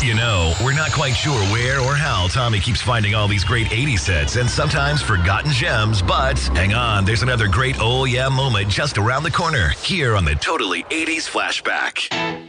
You know, we're not quite sure where or how Tommy keeps finding all these great 80s hits and sometimes forgotten gems, but hang on, there's another great oh yeah moment just around the corner here on the Totally 80s Flashback.